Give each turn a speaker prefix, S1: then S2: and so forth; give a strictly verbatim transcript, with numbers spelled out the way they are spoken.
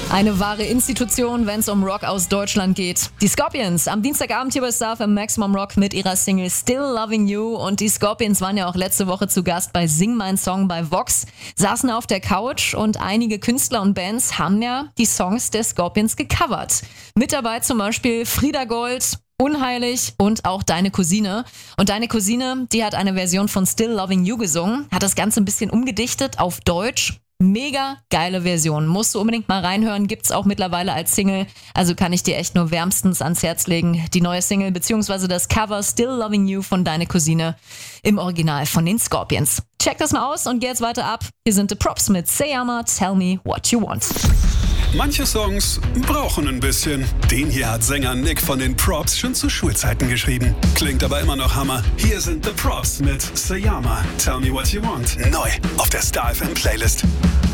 S1: Eine wahre Institution, wenn es um Rock aus Deutschland geht. Die Scorpions am Dienstagabend hier bei Star F M Maximum Rock mit ihrer Single Still Loving You. Und die Scorpions waren ja auch letzte Woche zu Gast bei Sing Mein Song bei Vox, saßen auf der Couch und einige Künstler und Bands haben ja die Songs der Scorpions gecovert. Mit dabei zum Beispiel Frieda Gold, Unheilig und auch Deine Cousine. Und Deine Cousine, die hat eine Version von Still Loving You gesungen, hat das Ganze ein bisschen umgedichtet auf Deutsch. Mega geile Version. Musst du unbedingt mal reinhören. Gibt's auch mittlerweile als Single. Also kann ich dir echt nur wärmstens ans Herz legen. Die neue Single bzw. das Cover Still Loving You von Deine Cousine im Original von den Scorpions. Check das mal aus und geh jetzt weiter ab. Hier sind The Props mit Seyama, Tell Me What You Want.
S2: Manche Songs brauchen ein bisschen. Den hier hat Sänger Nick von den Props schon zu Schulzeiten geschrieben. Klingt aber immer noch Hammer. Hier sind The Props mit Seyama, Tell Me What You Want. Neu auf der Star F M Playlist.